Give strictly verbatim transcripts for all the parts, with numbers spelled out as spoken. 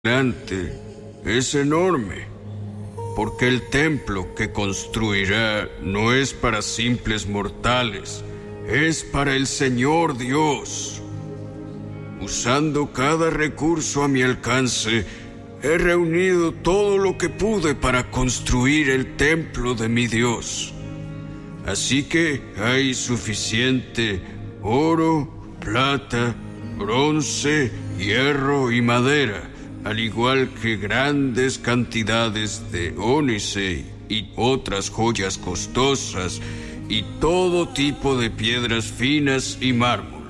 adelante es enorme, porque el templo que construirá no es para simples mortales, es para el Señor Dios. Usando cada recurso a mi alcance, he reunido todo lo que pude para construir el templo de mi Dios. Así que hay suficiente oro, plata, bronce, hierro y madera, al igual que grandes cantidades de ónice y otras joyas costosas y todo tipo de piedras finas y mármol.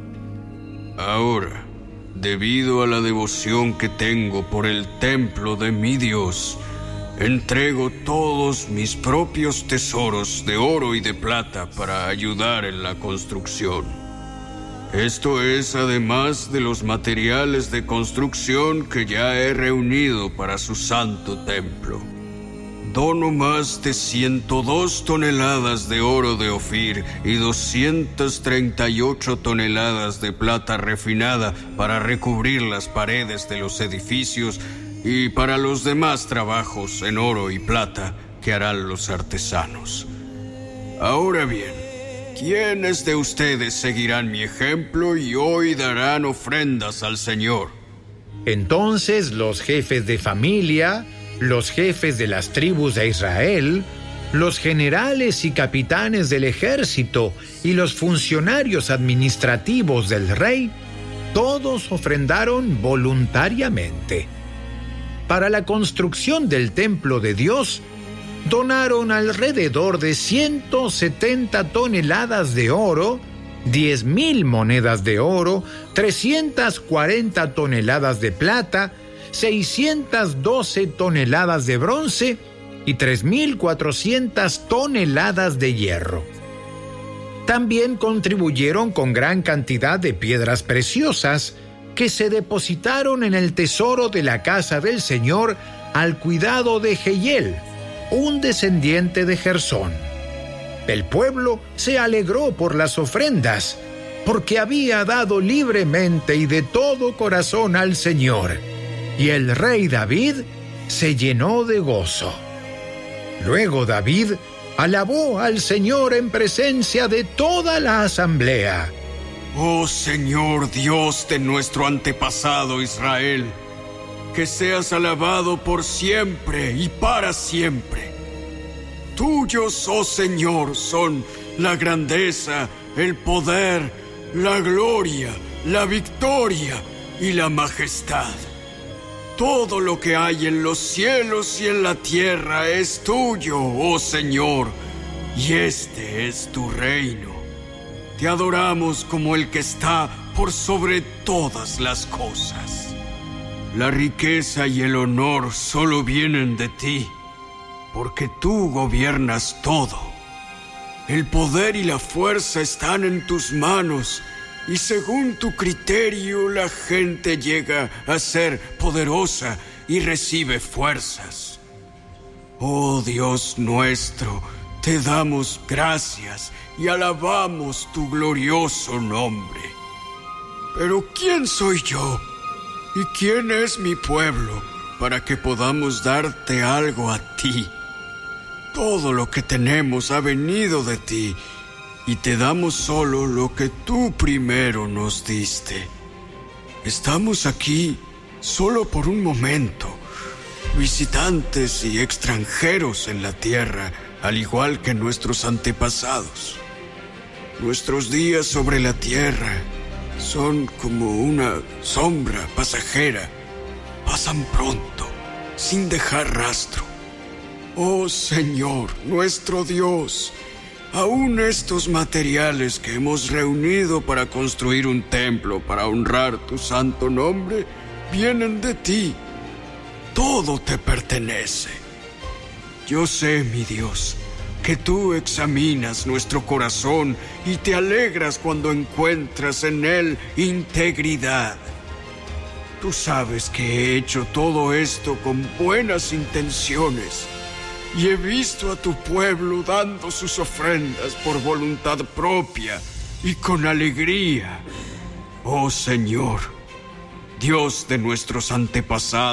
Ahora, debido a la devoción que tengo por el templo de mi Dios, entrego todos mis propios tesoros de oro y de plata para ayudar en la construcción. Esto es además de los materiales de construcción que ya he reunido para su santo templo. Dono más de ciento dos toneladas de oro de Ofir y doscientas treinta y ocho toneladas de plata refinada para recubrir las paredes de los edificios y para los demás trabajos en oro y plata que harán los artesanos. Ahora bien, ¿quiénes de ustedes seguirán mi ejemplo y hoy darán ofrendas al Señor? Entonces los jefes de familia, los jefes de las tribus de Israel, los generales y capitanes del ejército y los funcionarios administrativos del rey, todos ofrendaron voluntariamente. Para la construcción del templo de Dios, donaron alrededor de ciento setenta toneladas de oro, diez mil monedas de oro, trescientas cuarenta toneladas de plata, seiscientas doce toneladas de bronce y tres mil cuatrocientas toneladas de hierro. También contribuyeron con gran cantidad de piedras preciosas que se depositaron en el tesoro de la casa del Señor al cuidado de Jehiel, un descendiente de Gersón. El pueblo se alegró por las ofrendas, porque había dado libremente y de todo corazón al Señor, y el rey David se llenó de gozo. Luego David alabó al Señor en presencia de toda la asamblea. Oh Señor Dios de nuestro antepasado Israel, que seas alabado por siempre y para siempre. Tuyos, oh Señor, son la grandeza, el poder, la gloria, la victoria y la majestad. Todo lo que hay en los cielos y en la tierra es tuyo, oh Señor, y este es tu reino. Te adoramos como el que está por sobre todas las cosas. La riqueza y el honor solo vienen de ti, porque tú gobiernas todo. El poder y la fuerza están en tus manos, y según tu criterio la gente llega a ser poderosa y recibe fuerzas. Oh Dios nuestro, te damos gracias y alabamos tu glorioso nombre. Pero ¿quién soy yo? ¿Y quién es mi pueblo para que podamos darte algo a ti? Todo lo que tenemos ha venido de ti, y te damos solo lo que tú primero nos diste. Estamos aquí solo por un momento, visitantes y extranjeros en la tierra, al igual que nuestros antepasados. Nuestros días sobre la tierra son como una sombra pasajera. Pasan pronto, sin dejar rastro. Oh Señor, nuestro Dios, aún estos materiales que hemos reunido para construir un templo para honrar tu santo nombre, vienen de ti. Todo te pertenece. Yo sé, mi Dios, que tú examinas nuestro corazón y te alegras cuando encuentras en él integridad. Tú sabes que he hecho todo esto con buenas intenciones y he visto a tu pueblo dando sus ofrendas por voluntad propia y con alegría. Oh Señor, Dios de nuestros antepasados.